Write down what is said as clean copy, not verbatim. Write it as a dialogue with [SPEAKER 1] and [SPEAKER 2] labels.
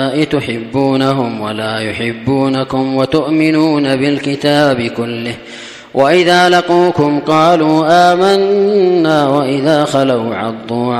[SPEAKER 1] تحبونهم ولا يحبونكم وتؤمنون بالكتاب كله وإذا لقوكم قالوا آمنا وإذا خلوا عضوا